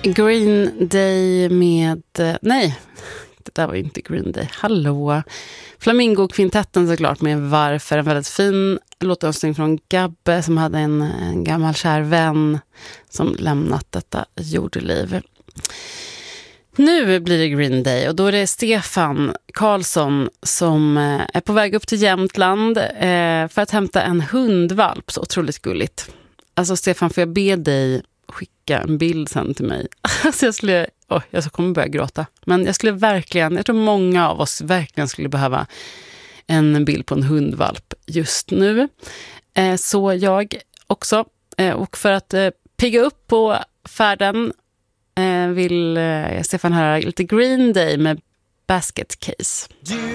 Green Day med... Nej, det där var inte Green Day. Hallå. Flamingo-kvintetten såklart med Varför. En väldigt fin låtönskning från Gabbe som hade en gammal kär vän som lämnat detta jordeliv. Nu blir det Green Day och då är det Stefan Karlsson som är på väg upp till Jämtland för att hämta en hundvalp. Så otroligt gulligt. Alltså Stefan, får jag be dig skicka en bild sen till mig? Alltså jag kommer börja gråta. Men jag tror många av oss verkligen skulle behöva en bild på en hundvalp just nu. Så jag också. Och för att pigga upp på färden vill Stefan höra lite Green Day med Basket Case.